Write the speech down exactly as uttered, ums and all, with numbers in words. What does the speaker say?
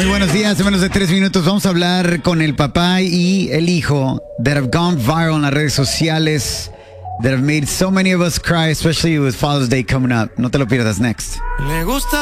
Muy buenos días, en menos de tres minutos vamos a hablar con el papá y el hijo that have gone viral en las redes sociales, that have made so many of us cry, especially with Father's Day coming up. No te lo pierdas, next. Le gusta